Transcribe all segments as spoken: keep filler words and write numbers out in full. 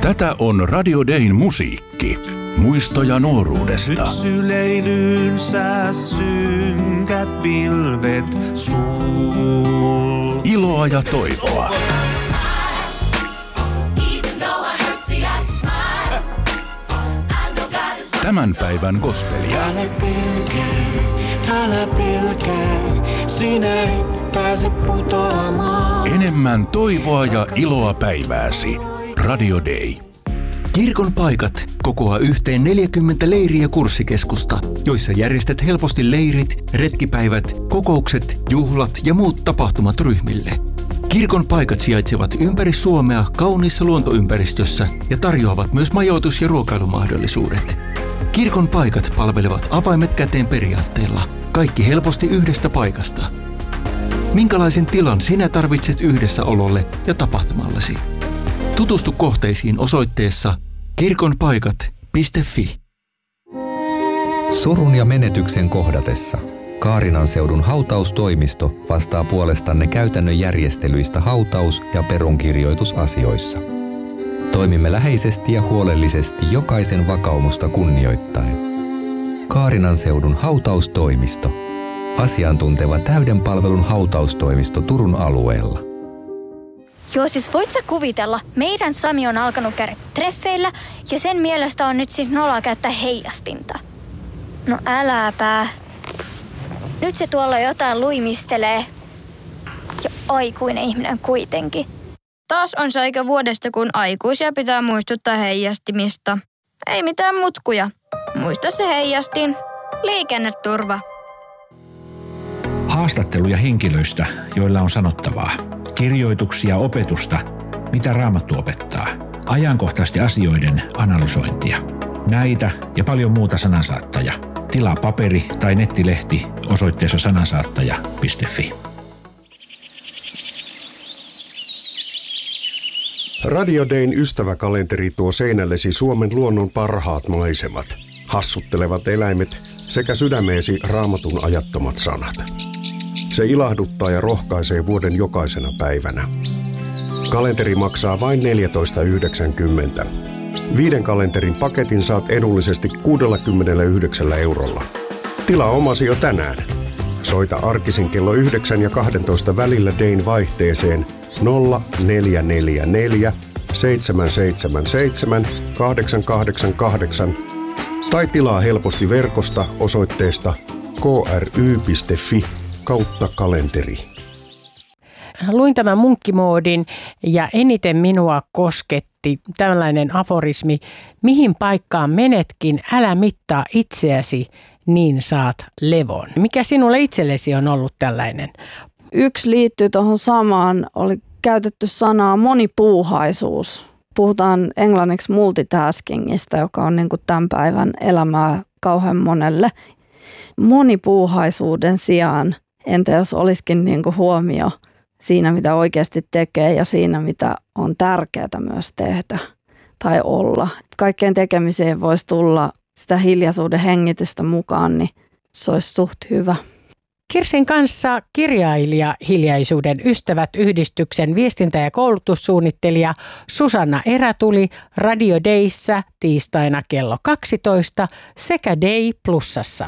Tätä on Radio Dayn musiikki. Muistoja nuoruudesta. Nyt syleilyynsä synkät pilvet sul. Iloa ja toivoa. Tämän päivän gospelia. Älä pelkää, älä pelkää, sinä et pääse putoamaan. Enemmän toivoa ja iloa päivääsi. Radio Day. Kirkon paikat kokoaa yhteen neljäkymmentä leiriä kurssikeskusta, joissa järjestät helposti leirit, retkipäivät, kokoukset, juhlat ja muut tapahtumat ryhmille. Kirkon paikat sijaitsevat ympäri Suomea kauniissa luontoympäristössä ja tarjoavat myös majoitus- ja ruokailumahdollisuudet. Kirkon paikat palvelevat avaimet käteen periaatteella. Kaikki helposti yhdestä paikasta. Minkälaisen tilan sinä tarvitset yhdessäololle ja tapahtumallesi? Tutustu kohteisiin osoitteessa kirkonpaikat piste fi. Surun ja menetyksen kohdatessa Kaarinan seudun hautaustoimisto vastaa puolestanne käytännön järjestelyistä hautaus- ja perunkirjoitusasioissa. Toimimme läheisesti ja huolellisesti jokaisen vakaumusta kunnioittaen. Kaarinan seudun hautaustoimisto. Asiantunteva täyden palvelun hautaustoimisto Turun alueella. Joo, siis voit sä kuvitella, meidän Sami on alkanut käydä treffeillä ja sen mielestä on nyt siis noloa käyttää heijastinta. No äläpä. Nyt se tuolla jotain luimistelee. Ja aikuinen ihminen kuitenkin. Taas on se aika vuodesta, kun aikuisia pitää muistuttaa heijastimista. Ei mitään mutkuja. Muista se heijastin. Liikenneturva. Haastatteluja henkilöistä, joilla on sanottavaa. Kirjoituksia opetusta, mitä Raamattu opettaa. Ajankohtaisesti asioiden analysointia. Näitä ja paljon muuta Sanansaattaja. Tilaa paperi- tai nettilehti osoitteessa sanansaattaja piste fi. Radio Dayn ystäväkalenteri tuo seinällesi Suomen luonnon parhaat maisemat, hassuttelevat eläimet sekä sydämeesi Raamatun ajattomat sanat. Se ilahduttaa ja rohkaisee vuoden jokaisena päivänä. Kalenteri maksaa vain neljätoista yhdeksänkymmentä. Viiden kalenterin paketin saat edullisesti kuusikymmentäyhdeksän eurolla. Tilaa omasi jo tänään. Soita arkisin kello yhdeksän ja kaksitoista välillä Dayn vaihteeseen nolla neljä neljä neljä seitsemän seitsemän seitsemän kahdeksan kahdeksan kahdeksan tai tilaa helposti verkosta osoitteesta k r y piste fi kautta kalenteri. Luin tämän munkkimoodin ja eniten minua kosketti tällainen aforismi: mihin paikkaan menetkin, älä mittaa itseäsi, niin saat levon. Mikä sinulle itsellesi on ollut tällainen? Yksi liittyy tuohon samaan, oli käytetty sanaa monipuuhaisuus. Puhutaan englanniksi multitaskingista, joka on niin kuin tämän päivän elämää kauhean monelle. Monipuuhaisuuden sijaan, entä jos olisikin niin kuin huomio siinä, mitä oikeasti tekee ja siinä, mitä on tärkeää myös tehdä tai olla. Kaikkeen tekemiseen voisi tulla sitä hiljaisuuden hengitystä mukaan, niin se olisi suht hyvä. Kirsin kanssa kirjailija Hiljaisuuden ystävät -yhdistyksen viestintä- ja koulutussuunnittelija Susanna Erätuli Radio Dayssä tiistaina kello kaksitoista sekä Day Plusassa.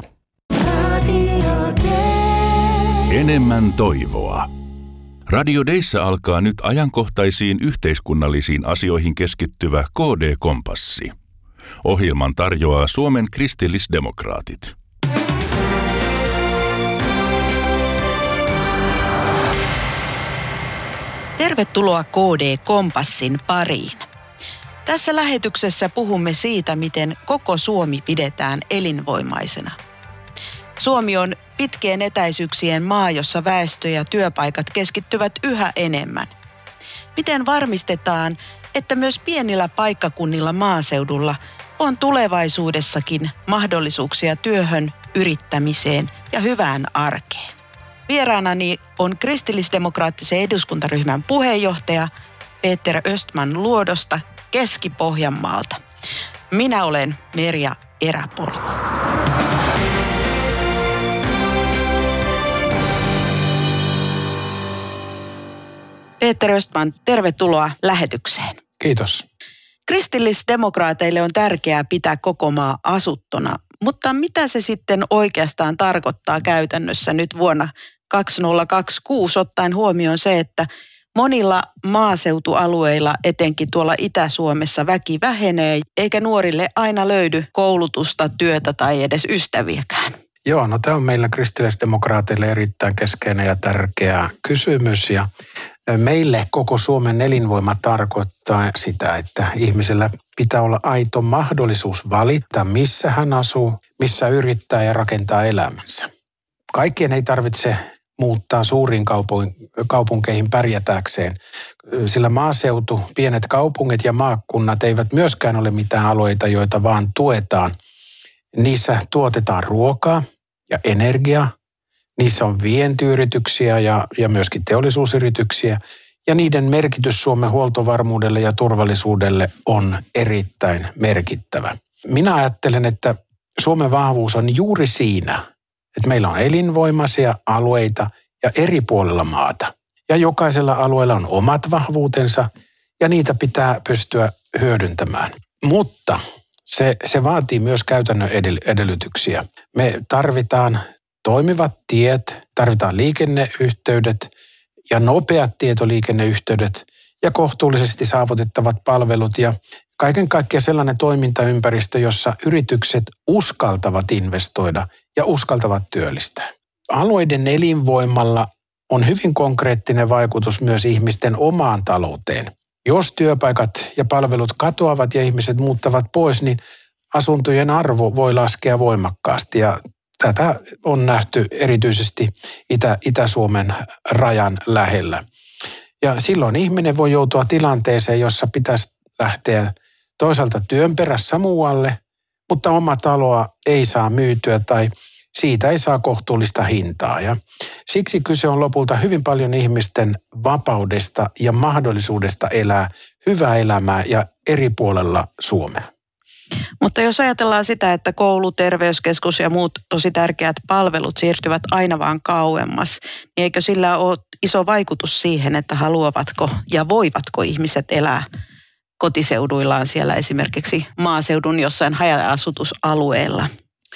Enemmän toivoa. Radio Dayssä alkaa nyt ajankohtaisiin yhteiskunnallisiin asioihin keskittyvä K D-kompassi. Ohjelman tarjoaa Suomen kristillisdemokraatit. Tervetuloa K D-kompassin pariin. Tässä lähetyksessä puhumme siitä, miten koko Suomi pidetään elinvoimaisena. Suomi on pitkien etäisyyksien maa, jossa väestö ja työpaikat keskittyvät yhä enemmän. Miten varmistetaan, että myös pienillä paikkakunnilla maaseudulla on tulevaisuudessakin mahdollisuuksia työhön, yrittämiseen ja hyvään arkeen? Vieraanani on kristillisdemokraattisen eduskuntaryhmän puheenjohtaja Peter Östman Luodosta Keski-Pohjanmaalta. Minä olen Merja Eräpolku. Peter Östman, tervetuloa lähetykseen. Kiitos. Kristillisdemokraateille on tärkeää pitää koko maa asuttuna, mutta mitä se sitten oikeastaan tarkoittaa käytännössä nyt vuonna kaksituhattakaksikymmentäkuusi ottaen huomioon se, että monilla maaseutualueilla, etenkin tuolla Itä-Suomessa, väki vähenee, eikä nuorille aina löydy koulutusta, työtä tai edes ystäviäkään. Joo, no tämä on meillä kristillisdemokraateille erittäin keskeinen ja tärkeä kysymys. Ja meille koko Suomen elinvoima tarkoittaa sitä, että ihmisellä pitää olla aito mahdollisuus valita, missä hän asuu, missä yrittää ja rakentaa elämänsä. Kaikkien ei tarvitse muuttaa suuriin kaupunkeihin pärjätäkseen, sillä maaseutu, pienet kaupungit ja maakunnat eivät myöskään ole mitään alueita, joita vaan tuetaan. Niissä tuotetaan ruokaa ja energiaa, niissä on vientiyrityksiä ja, ja myöskin teollisuusyrityksiä, ja niiden merkitys Suomen huoltovarmuudelle ja turvallisuudelle on erittäin merkittävä. Minä ajattelen, että Suomen vahvuus on juuri siinä, että meillä on elinvoimaisia alueita ja eri puolilla maata. Ja jokaisella alueella on omat vahvuutensa ja niitä pitää pystyä hyödyntämään. Mutta se, se vaatii myös käytännön edellytyksiä. Me tarvitaan toimivat tiet, tarvitaan liikenneyhteydet ja nopeat tietoliikenneyhteydet ja kohtuullisesti saavutettavat palvelut ja kaiken kaikkiaan sellainen toimintaympäristö, jossa yritykset uskaltavat investoida ja uskaltavat työllistää. Alueiden elinvoimalla on hyvin konkreettinen vaikutus myös ihmisten omaan talouteen. Jos työpaikat ja palvelut katoavat ja ihmiset muuttavat pois, niin asuntojen arvo voi laskea voimakkaasti ja tätä on nähty erityisesti Itä, Itä-Suomen rajan lähellä. Ja silloin ihminen voi joutua tilanteeseen, jossa pitäisi lähteä toisaalta työn perässä muualle, mutta oma taloa ei saa myytyä tai siitä ei saa kohtuullista hintaa. Ja siksi kyse on lopulta hyvin paljon ihmisten vapaudesta ja mahdollisuudesta elää hyvää elämää ja eri puolella Suomea. Mutta jos ajatellaan sitä, että koulu, terveyskeskus ja muut tosi tärkeät palvelut siirtyvät aina vaan kauemmas, niin eikö sillä ole iso vaikutus siihen, että haluavatko ja voivatko ihmiset elää kotiseuduillaan siellä esimerkiksi maaseudun jossain haja-asutusalueella?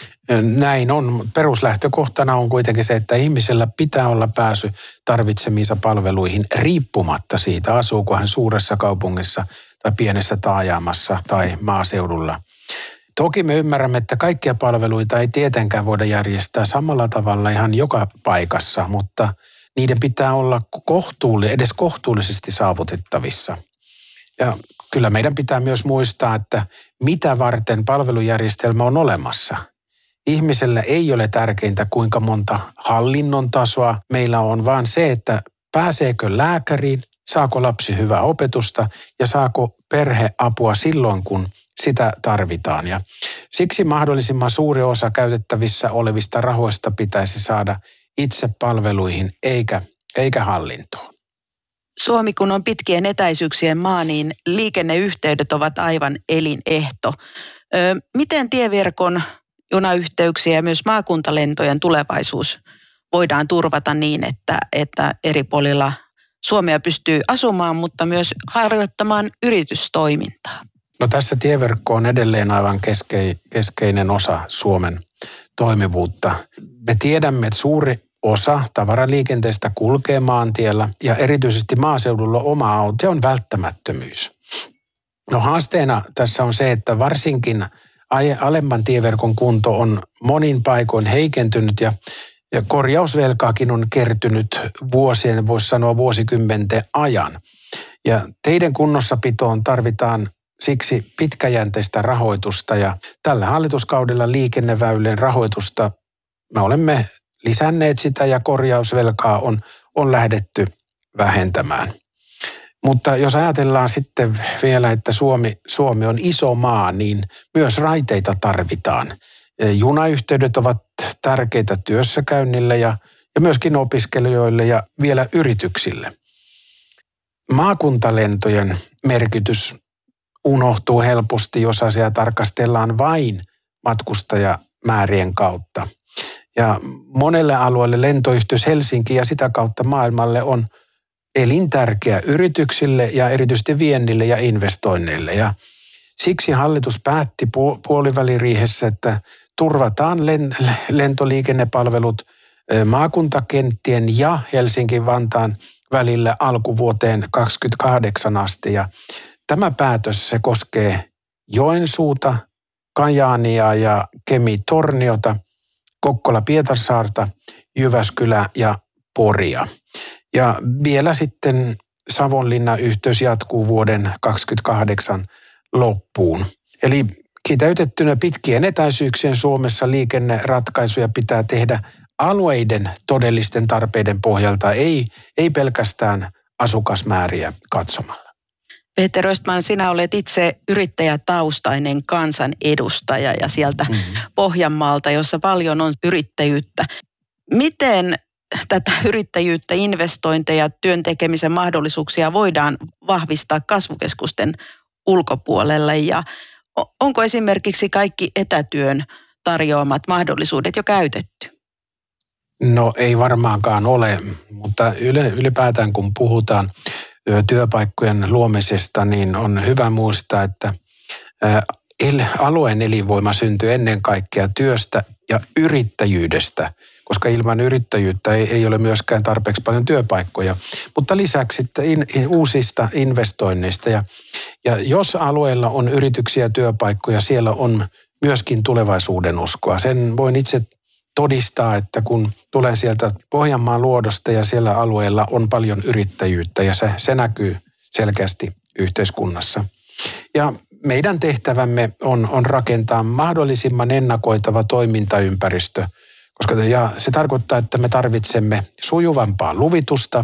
Näin on. Peruslähtökohtana on kuitenkin se, että ihmisellä pitää olla pääsy tarvitsemiinsa palveluihin riippumatta siitä, asuuko hän suuressa kaupungissa tai pienessä taajamassa tai maaseudulla. Toki me ymmärrämme, että kaikkia palveluita ei tietenkään voida järjestää samalla tavalla ihan joka paikassa, mutta niiden pitää olla kohtuulli, edes kohtuullisesti saavutettavissa. Ja kyllä meidän pitää myös muistaa, että mitä varten palvelujärjestelmä on olemassa. Ihmiselle ei ole tärkeintä, kuinka monta hallinnon tasoa meillä on, vaan se, että pääseekö lääkäriin, saako lapsi hyvää opetusta ja saako perhe apua silloin, kun sitä tarvitaan. Ja siksi mahdollisimman suuri osa käytettävissä olevista rahoista pitäisi saada itse palveluihin eikä, eikä hallintoon. Suomi, kun on pitkien etäisyyksien maa, niin liikenneyhteydet ovat aivan elinehto. Ö, miten tieverkon, junayhteyksiä ja myös maakuntalentojen tulevaisuus voidaan turvata niin, että, että eri puolilla Suomea pystyy asumaan, mutta myös harjoittamaan yritystoimintaa? No tässä tieverkko on edelleen aivan keskeinen osa Suomen toimivuutta. Me tiedämme, että suuri osa tavaraliikenteestä kulkee maantiellä ja erityisesti maaseudulla oma auto on välttämättömyys. No haasteena tässä on se, että varsinkin alemman tieverkon kunto on monin paikoin heikentynyt ja, ja korjausvelkaakin on kertynyt vuosien, voisi sanoa vuosikymmenten ajan. Ja teiden kunnossapitoon tarvitaan siksi pitkäjänteistä rahoitusta ja tällä hallituskaudella liikenneväylien rahoitusta me olemme lisänneet sitä ja korjausvelkaa on, on lähdetty vähentämään. Mutta jos ajatellaan sitten vielä, että Suomi, Suomi on iso maa, niin myös raiteita tarvitaan. Junayhteydet ovat tärkeitä työssäkäynnille ja, ja myöskin opiskelijoille ja vielä yrityksille. Maakuntalentojen merkitys unohtuu helposti, jos asiaa tarkastellaan vain matkustajamäärien kautta. Ja monelle alueelle lentoyhteys Helsinki ja sitä kautta maailmalle on elintärkeä yrityksille ja erityisesti viennille ja investoinneille. Ja Siksi hallitus päätti puoliväliriihessä, että turvataan lentoliikennepalvelut maakuntakenttien ja Helsinki-Vantaan välillä alkuvuoteen kaksikymmentäkahdeksan asti. Ja tämä päätös se koskee Joensuuta, Kajaania ja Kemi-Torniota, Kokkola-Pietarsaarta, Jyväskylää ja Poria. Ja vielä sitten Savonlinnan yhteys jatkuu vuoden kaksikymmentäkahdeksan loppuun. Eli kiteytettynä pitkien etäisyyksien Suomessa liikenneratkaisuja pitää tehdä alueiden todellisten tarpeiden pohjalta, ei, ei pelkästään asukasmääriä katsomalla. Peter Östman, sinä olet itse yrittäjätaustainen kansanedustaja ja sieltä mm-hmm. Pohjanmaalta, jossa paljon on yrittäjyyttä. Miten tätä yrittäjyyttä, investointeja, työn tekemisen mahdollisuuksia voidaan vahvistaa kasvukeskusten ulkopuolelle ja onko esimerkiksi kaikki etätyön tarjoamat mahdollisuudet jo käytetty? No ei varmaankaan ole, mutta ylipäätään kun puhutaan työpaikkojen luomisesta, niin on hyvä muistaa, että alueen elinvoima syntyy ennen kaikkea työstä ja yrittäjyydestä, koska ilman yrittäjyyttä ei, ei ole myöskään tarpeeksi paljon työpaikkoja, mutta lisäksi in, in, uusista investoinneista. Ja, ja jos alueella on yrityksiä ja työpaikkoja, siellä on myöskin tulevaisuuden uskoa. Sen voin itse todistaa, että kun tulee sieltä Pohjanmaan luodosta ja siellä alueella on paljon yrittäjyyttä ja se, se näkyy selkeästi yhteiskunnassa. Ja meidän tehtävämme on, on rakentaa mahdollisimman ennakoitava toimintaympäristö, koska ja se tarkoittaa, että me tarvitsemme sujuvampaa luvitusta,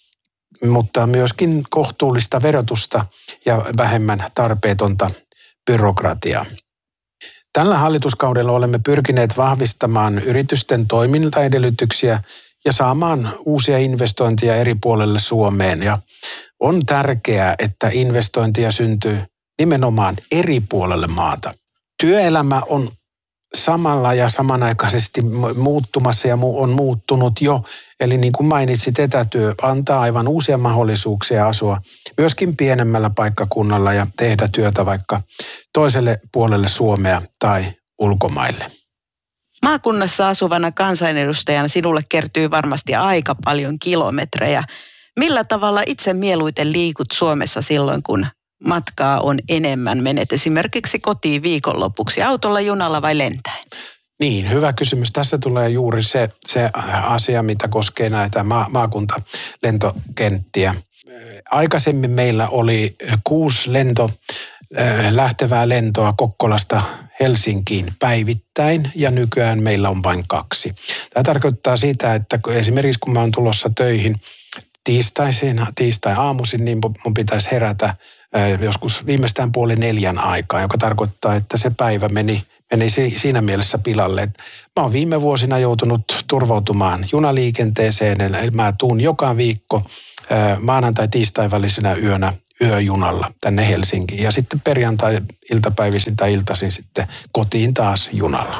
mutta myöskin kohtuullista verotusta ja vähemmän tarpeetonta byrokratiaa. Tällä hallituskaudella olemme pyrkineet vahvistamaan yritysten toimintaedellytyksiä ja saamaan uusia investointeja eri puolelle Suomeen. Ja on tärkeää, että investointia syntyy nimenomaan eri puolelle maata. Työelämä on samalla ja samanaikaisesti muuttumassa ja on muuttunut jo. Eli niin kuin mainitsit, etätyö antaa aivan uusia mahdollisuuksia asua myöskin pienemmällä paikkakunnalla ja tehdä työtä vaikka toiselle puolelle Suomea tai ulkomaille. Maakunnassa asuvana kansanedustajana sinulle kertyy varmasti aika paljon kilometrejä. Millä tavalla itse mieluiten liikut Suomessa silloin, kun matkaa on enemmän? Menet esimerkiksi kotiin viikonlopuksi autolla, junalla vai lentäen? Niin, hyvä kysymys. Tässä tulee juuri se, se asia, mitä koskee näitä ma- maakuntalentokenttiä. Aikaisemmin meillä oli kuusi lento, lähtevää lentoa Kokkolasta Helsinkiin päivittäin ja nykyään meillä on vain kaksi. Tämä tarkoittaa sitä, että esimerkiksi kun mä oon tulossa töihin tiistaisin, tiistai-aamuisin, niin mun pitäisi herätä joskus viimeistään puoli neljän aikaa, joka tarkoittaa, että se päivä meni, meni siinä mielessä pilalle. Mä oon viime vuosina joutunut turvautumaan junaliikenteeseen, eli mä tuun joka viikko maanantai-tiistai välisenä yönä yöjunalla tänne Helsinkiin ja sitten perjantai-iltapäivisin tai iltaisin sitten kotiin taas junalla.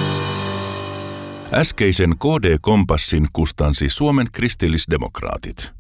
Äskeisen K D-kompassin kustansi Suomen kristillisdemokraatit.